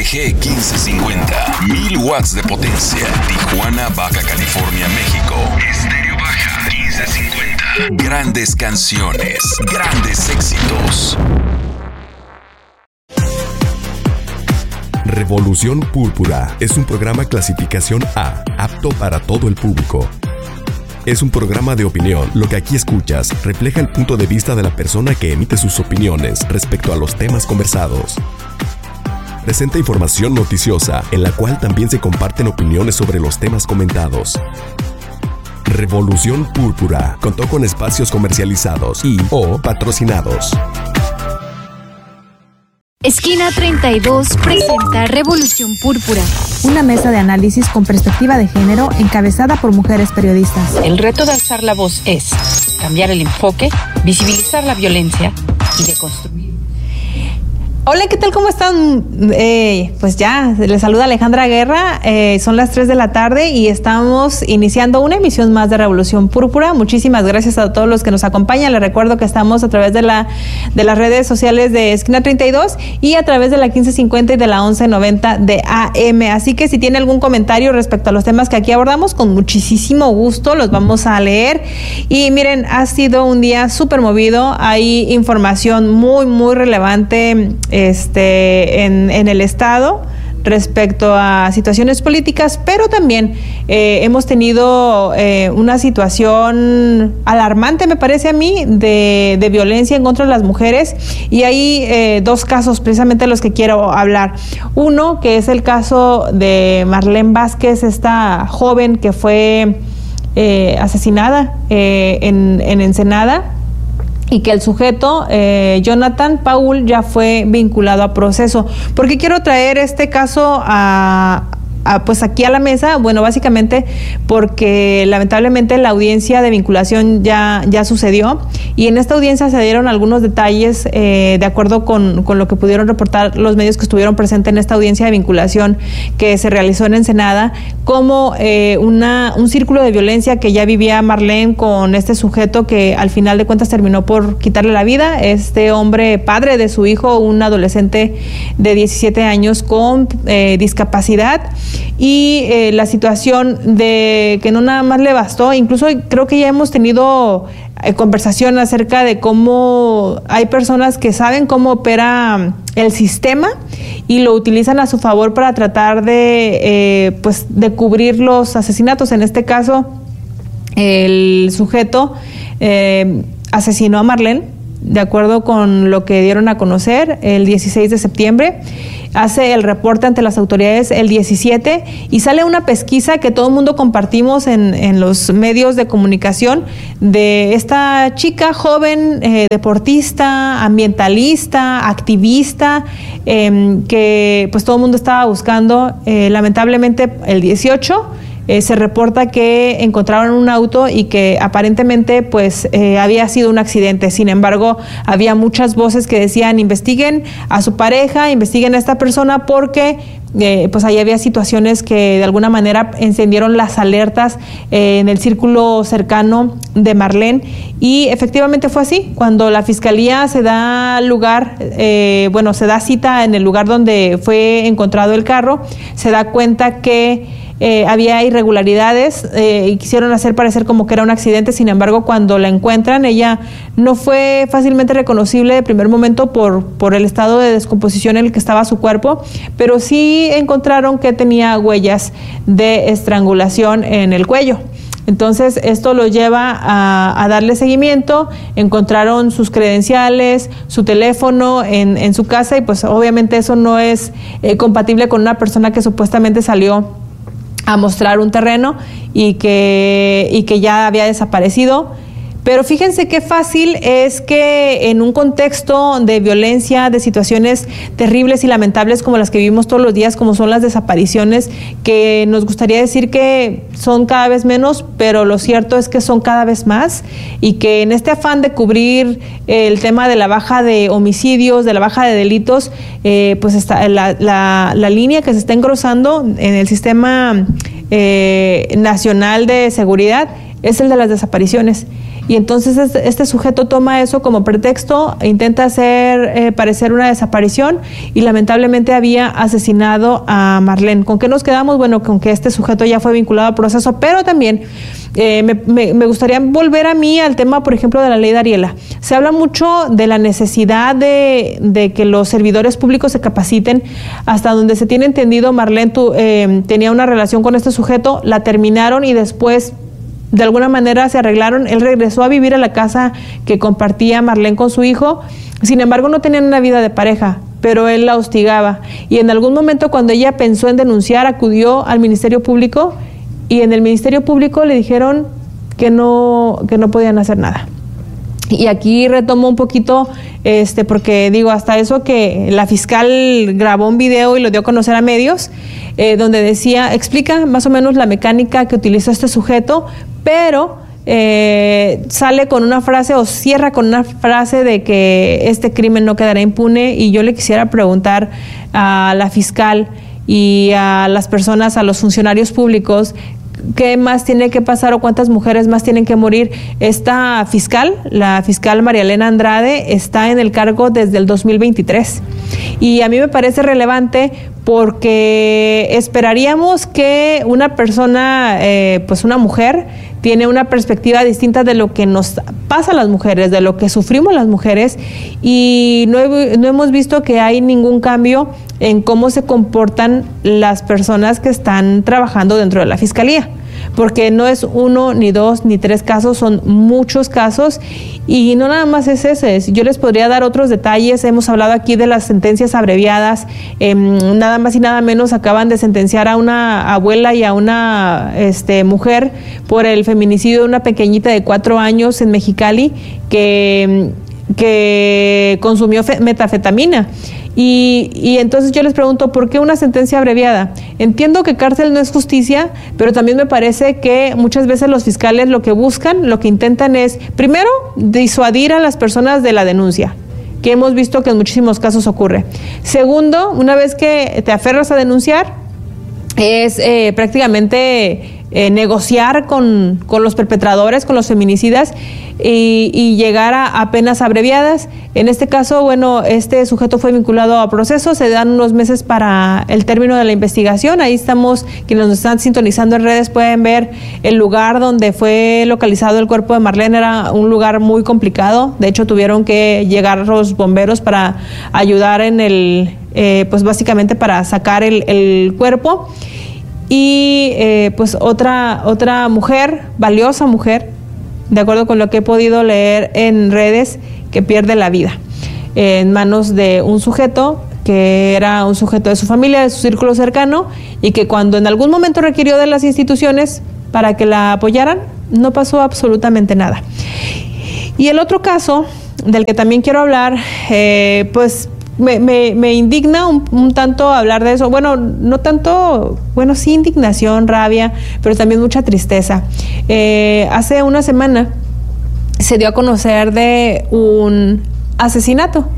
G1550, 1000 watts de potencia. Tijuana, Baja California, México. Estéreo Baja 1550. Grandes canciones, grandes éxitos. Revolución Púrpura es un programa clasificación A, apto para todo el público. Es un programa de opinión. Lo que aquí escuchas refleja el punto de vista de la persona que emite sus opiniones respecto a los temas conversados. Presenta información noticiosa, en la cual también se comparten opiniones sobre los temas comentados. Revolución Púrpura contó con espacios comercializados y/o patrocinados. Esquina 32 presenta Revolución Púrpura. Una mesa de análisis con perspectiva de género encabezada por mujeres periodistas. El reto de alzar la voz es cambiar el enfoque, visibilizar la violencia y deconstruir. Hola, ¿qué tal? ¿Cómo están? Pues ya, les saluda Alejandra Guerra. Son las 3 de la tarde y estamos iniciando una emisión más de Revolución Púrpura. Muchísimas gracias a todos los que nos acompañan. Les recuerdo que estamos a través de las redes sociales de Esquina 32 y a través de la 1550 y de la 1190 de AM. Así que si tiene algún comentario respecto a los temas que aquí abordamos, con muchísimo gusto los vamos a leer. Y miren, ha sido un día súper movido. Hay información muy, muy relevante en el estado respecto a situaciones políticas, pero también hemos tenido una situación alarmante, me parece a mí, de violencia en contra de las mujeres, y hay dos casos precisamente de los que quiero hablar. Uno, que es el caso de Marlene Vázquez, esta joven que fue asesinada en Ensenada, y que el sujeto, Jonathan Paul, ya fue vinculado a proceso. ¿Por qué quiero traer este caso pues aquí a la mesa? Bueno, básicamente porque lamentablemente la audiencia de vinculación ya sucedió, y en esta audiencia se dieron algunos detalles de acuerdo con lo que pudieron reportar los medios que estuvieron presentes en esta audiencia de vinculación que se realizó en Ensenada, como un círculo de violencia que ya vivía Marlene con este sujeto que al final de cuentas terminó por quitarle la vida. Este hombre, padre de su hijo, un adolescente de 17 años con discapacidad. Y la situación de que no nada más le bastó, incluso creo que ya hemos tenido conversación acerca de cómo hay personas que saben cómo opera el sistema y lo utilizan a su favor para tratar de cubrir los asesinatos. En este caso, el sujeto asesinó a Marlene, de acuerdo con lo que dieron a conocer el 16 de septiembre. Hace el reporte ante las autoridades el 17 y sale una pesquisa que todo el mundo compartimos en los medios de comunicación de esta chica joven, deportista, ambientalista, activista, que pues todo el mundo estaba buscando. Lamentablemente el 18 se reporta que encontraron un auto y que aparentemente pues había sido un accidente. Sin embargo, había muchas voces que decían: investiguen a su pareja, investiguen a esta persona, porque pues ahí había situaciones que de alguna manera encendieron las alertas en el círculo cercano de Marlene. Y efectivamente fue así. Cuando la fiscalía se da cita en el lugar donde fue encontrado el carro, se da cuenta que había irregularidades y quisieron hacer parecer como que era un accidente. Sin embargo, cuando la encuentran, ella no fue fácilmente reconocible de primer momento por el estado de descomposición en el que estaba su cuerpo, pero sí encontraron que tenía huellas de estrangulación en el cuello. Entonces, esto lo lleva a darle seguimiento. Encontraron sus credenciales, su teléfono en su casa, y pues obviamente eso no es compatible con una persona que supuestamente salió a mostrar un terreno y que ya había desaparecido. Pero fíjense qué fácil es que en un contexto de violencia, de situaciones terribles y lamentables como las que vivimos todos los días, como son las desapariciones, que nos gustaría decir que son cada vez menos, pero lo cierto es que son cada vez más, y que en este afán de cubrir el tema de la baja de homicidios, de la baja de delitos, pues está la línea que se está engrosando en el sistema nacional de seguridad es el de las desapariciones. y entonces este sujeto toma eso como pretexto, intenta hacer parecer una desaparición y lamentablemente había asesinado a Marlene. ¿Con qué nos quedamos? Bueno, con que este sujeto ya fue vinculado al proceso, pero también me gustaría volver a mí al tema, por ejemplo, de la ley de Ariela. Se habla mucho de la necesidad de que los servidores públicos se capaciten. Hasta donde se tiene entendido, Marlene tenía una relación con este sujeto, la terminaron y después de alguna manera se arreglaron. Él regresó a vivir a la casa que compartía Marlene con su hijo. Sin embargo, no tenían una vida de pareja, pero él la hostigaba. Y en algún momento, cuando ella pensó en denunciar, acudió al Ministerio Público y en el Ministerio Público le dijeron que no podían hacer nada. Y aquí retomo un poquito, porque digo, hasta eso que la fiscal grabó un video y lo dio a conocer a medios, donde explica más o menos la mecánica que utilizó este sujeto, pero sale con una frase o cierra con una frase de que este crimen no quedará impune. Y yo le quisiera preguntar a la fiscal y a las personas, a los funcionarios públicos, ¿qué más tiene que pasar o cuántas mujeres más tienen que morir? Esta fiscal, la fiscal María Elena Andrade, está en el cargo desde el 2023. Y a mí me parece relevante porque esperaríamos que una persona, pues una mujer, tiene una perspectiva distinta de lo que nos pasa a las mujeres, de lo que sufrimos las mujeres, y no hemos visto que hay ningún cambio en cómo se comportan las personas que están trabajando dentro de la Fiscalía, porque no es 1, ni 2, ni 3 casos, son muchos casos, y no nada más es ese. Yo les podría dar otros detalles. Hemos hablado aquí de las sentencias abreviadas. Nada más y nada menos acaban de sentenciar a una abuela y a una mujer por el feminicidio de una pequeñita de 4 años en Mexicali que consumió metanfetamina. Y entonces yo les pregunto, ¿por qué una sentencia abreviada? Entiendo que cárcel no es justicia, pero también me parece que muchas veces los fiscales lo que buscan, lo que intentan es, primero, disuadir a las personas de la denuncia, que hemos visto que en muchísimos casos ocurre. Segundo, una vez que te aferras a denunciar, es prácticamente negociar con los perpetradores, con los feminicidas, y llegar a penas abreviadas. En este caso, bueno, este sujeto fue vinculado a proceso, se dan unos meses para el término de la investigación. Ahí estamos, quienes nos están sintonizando en redes pueden ver el lugar donde fue localizado el cuerpo de Marlene. Era un lugar muy complicado, de hecho tuvieron que llegar los bomberos para ayudar en pues básicamente para sacar el cuerpo. Y pues otra mujer, valiosa mujer, de acuerdo con lo que he podido leer en redes, que pierde la vida en manos de un sujeto que era un sujeto de su familia, de su círculo cercano, y que cuando en algún momento requirió de las instituciones para que la apoyaran, no pasó absolutamente nada. Y el otro caso del que también quiero hablar, pues me indigna un tanto hablar de eso. Bueno, no tanto, bueno, sí indignación, rabia, pero también mucha tristeza. Hace una semana se dio a conocer de un asesinato